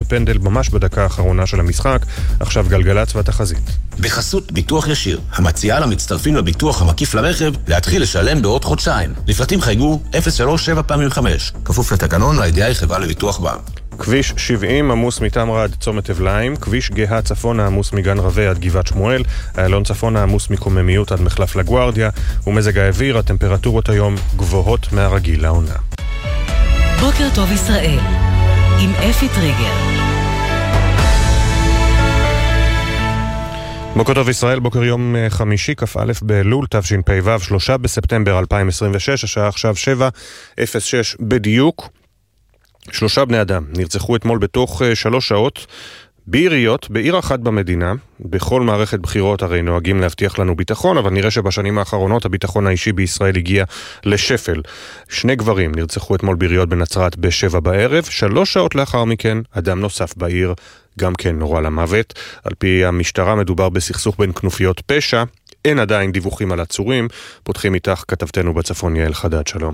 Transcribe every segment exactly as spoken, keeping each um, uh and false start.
מפנדל ממש בדקה האחרונה של המשחק. עכשיו גלגלצ והתחזית. בחסות ביטוח ישיר, המציעה למצטרפים לביטוח המקיף לרכב להתחיל לשלם בעוד חודשיים. לפרטים חייגו אפס שלוש שבע פעמים חמש. כפוף לתקנון, הידיעה היא חברה לביטוח בע"מ. כביש שבעים עמוס מתמרה עד צומת אבליים, כביש גאה צפונה עמוס מגן רווה עד גבעת שמואל, איילון צפונה עמוס מקוממיות עד מחלף לגוארדיה, ומזג האוויר, הטמפרטורות היום גבוהות מהרגיל לעונה. בוקר טוב ישראל, עם אפי טריגר. בוקר טוב ישראל, בוקר יום חמישי, כ"א באלול, תשפ"ו, שלושה בספטמבר אלפיים עשרים ושש, השעה עכשיו שבע אפס שש בדיוק. שלושה בני אדם נרצחו אתמול בתוך שלוש שעות בעיריות, בעיר אחת במדינה. בכל מערכת בחירות הרי נוהגים להבטיח לנו ביטחון, אבל נראה שבשנים האחרונות הביטחון האישי בישראל הגיע לשפל. שני גברים נרצחו אתמול בעיריות בנצרת בשבע בערב, שלוש שעות לאחר מכן אדם נוסף בעיר גם כן נורא למוות. על פי המשטרה מדובר בסכסוך בין כנופיות פשע, אין עדיין דיווחים על עצורים. פותחים איתך כתבתנו בצפון יעל חדד, שלום.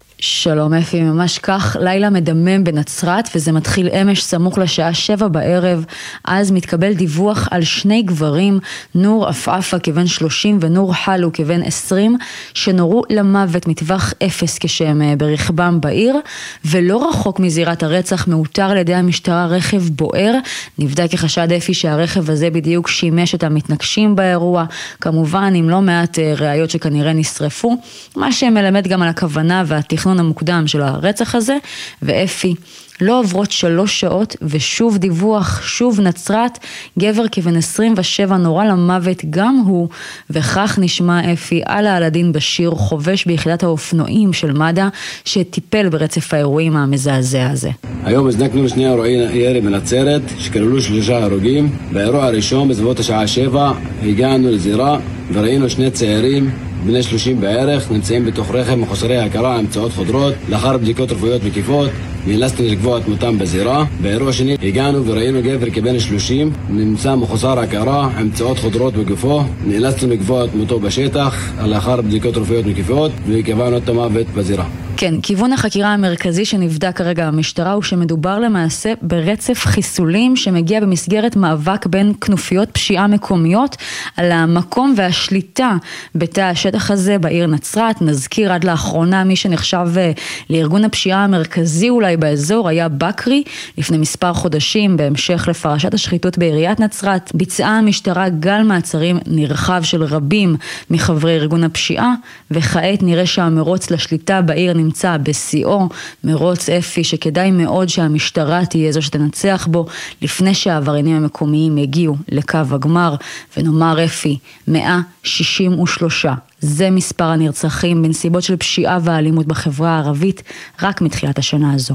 שלום אפי, ממש כך, לילה מדמם בנצרת, וזה מתחיל אמש סמוך לשעה שבע בערב. אז מתקבל דיווח על שני גברים, נור אפאפה כבן שלושים ונור חלו כבן עשרים, שנורו למוות מטווח אפס כשהם ברכבם בעיר, ולא רחוק מזירת הרצח מאותר על ידי המשטרה רכב בוער. נבדק כחשד אפי שהרכב הזה בדיוק שימש את המתנגשים באירוע, כמובן עם לא מעט ראיות שכנראה נשרפו, מה שמלמד גם על הכוונה והתכנון המוקדם של הרצח הזה. ואפי, לא עוברות שלוש שעות ושוב דיווח, שוב נצרת, גבר כבן עשרים ושבע נורא למוות גם הוא, וכך נשמע אפי על העלדין בשיר, חובש ביחידת האופנועים של מד"א שטיפל ברצף האירועים המזעזע הזה. היום הזנקנו לשני אירועי ירי בנצרת שכללו שלושה הרוגים. באירוע הראשון בסביבות השעה שבע הגענו לזירה וראינו שני צעירים בני שלושים בערך נמצאים בתוך רכב מחוסרי הכרה עם צואות חודרות. לאחר בדיקות רפואיות מקיפות נאלצנו לקבוע את מותם בזירה. באירוע שני הגענו וראינו גבר כבן שלושים נמצא מחוסר הכרה עם צואות חודרות בגופו. נאלצנו לקבוע את מותו בשטח לאחר בדיקות רפואיות מקיפות וקבענו את המוות בזירה. כן, כיוון החקירה המרכזי שנבדק כרגע המשטרה הוא שמדובר למעשה ברצף חיסולים שמגיע במסגרת מאבק בין כנופיות פשיעה מקומיות על המקום והשליטה בתא השטח הזה בעיר נצרת. נזכיר עד לאחרונה מי שנחשב לארגון הפשיעה המרכזי אולי באזור היה בקרי. לפני מספר חודשים בהמשך לפרשת השחיתות בעיריית נצרת ביצעה המשטרה גל מעצרים נרחב של רבים מחברי ארגון הפשיעה, וכעת נראה שהמרוץ לשליטה בעיר נמצא בשיאו, מרוץ אפי שכדאי מאוד שהמשטרה תהיה זו שתנצח בו לפני שהעבריינים המקומיים יגיעו לקו הגמר. ונאמר אפי, מאה שישים ושלוש זה מספר הנרצחים בנסיבות של פשיעה ואלימות בחברה הערבית רק מתחילת השנה הזו.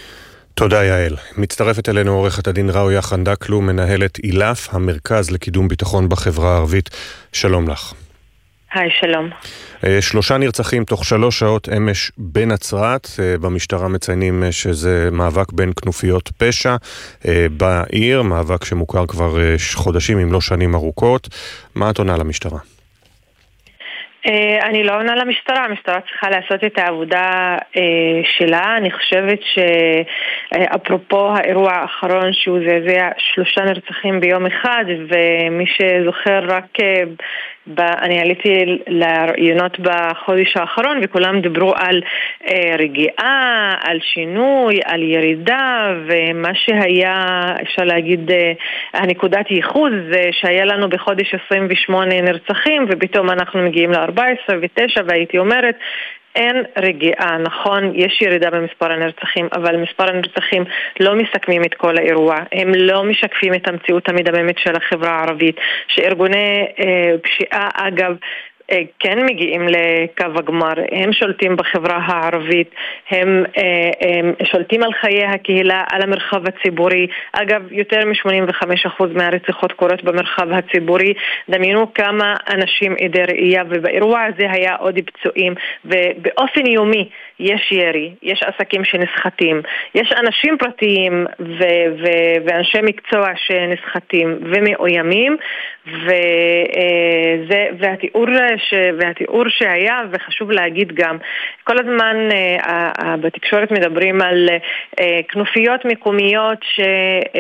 תודה יעל. מצטרפת אלינו עורכת הדין ראויה חנדקלו, מנהלת אילף, המרכז לקידום ביטחון בחברה הערבית. שלום לך. היי, שלום. שלושה נרצחים תוך שלוש שעות אמש בנצרת. במשטרה מציינים שזה מאבק בין כנופיות פשע בעיר, מאבק שמוכר כבר חודשים אם לא שנים ארוכות. מה את עונה למשטרה? אני לא עונה למשטרה, המשטרה צריכה לעשות את העבודה שלה. אני חושבת שאפרופו האירוע האחרון שהוא זעזע שלושה נרצחים ביום אחד, ומי שזוכר רק אני עליתי לרעיונות בחודש האחרון וכולם דיברו על רגיעה, על שינוי, על ירידה, ומה שהיה אפשר להגיד הנקודת ייחוד זה שהיה לנו בחודש עשרים ושמונה נרצחים ופתאום אנחנו מגיעים ל-ארבע עשרה ותשע, והייתי אומרת אין רגיעה. נכון, יש ירידה במספר הנרצחים, אבל מספר הנרצחים לא מסכמים את כל האירוע, הם לא משקפים את המציאות המדממת של החברה הערבית, שארגוני אה, פשיעה אגב כן מגיעים לקו הגמר, הם שולטים בחברה הערבית, הם, הם שולטים על חיי הקהילה, על המרחב הציבורי. אגב, יותר מ-שמונים וחמישה אחוז מהרציחות קורות במרחב הציבורי. דמיינו כמה אנשים עדי ראייה, ובאירוע הזה היה עוד פצועים, ובאופן יומי יש ירי, יש עסקים שנסחטים, יש אנשים פרטיים ו- ו- ואנשי מקצוע שנסחטים ומאוימים, וזה, והתיאור ש, והתיאור שהיה, וחשוב להגיד גם, כל הזמן בתקשורת מדברים על כנופיות מקומיות ש